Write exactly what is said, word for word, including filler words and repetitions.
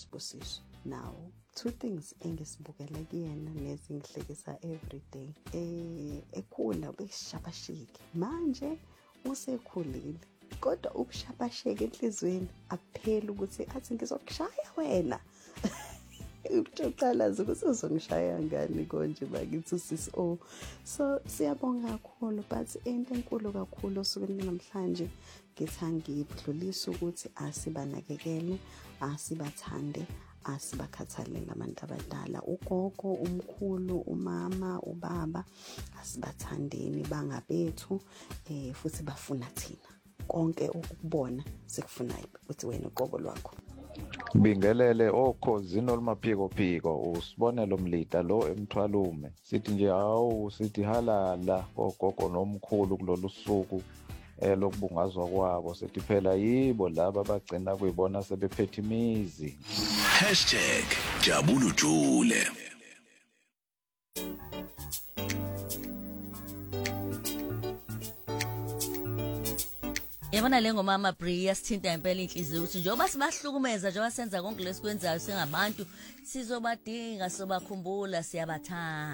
uSibusiso. Now two things engisibukela kuyena nezingihlekisa every day. Eh ekhula ubeshabashiki. Manje usekhulile. Kodwa ubushabasheke enhlizweni akuphela ukuthi athi ngizokushaya wena. Uqala ukuthi uzongishaya ngani konje bakithi usisi o. So siyabonga kakhulu, but into enkulu kakhulu osukwini namhlanje ngithanga ngidlulisa ukuthi asibanakekele, asibathande, asibakhathalele abantu abadala, ugogo, umkhulu, umama, ubaba, asibathandeni bangabethu eh futhi bafuna thina konke ukubona sikufuna ukuthi wena uqobo lwakho. Bingelele okhozi nolumaphiko phiko usibone lo mlida lo emthwalume sithi nje hawu sithi halala ogogo nomkhulu kulolu suku elokubungazwa kwabo sithi phela yibo laba abagcina kuyibona sebephethe imizi hashtag Jabulu Jule. Yabona le ngoma amaBria sithinta impela inhliziyo ukuthi njengoba sibahlukumeza njengoba senza konke lesikwenzayo singabantu sizobadinga sobakhumbula siyabathanda.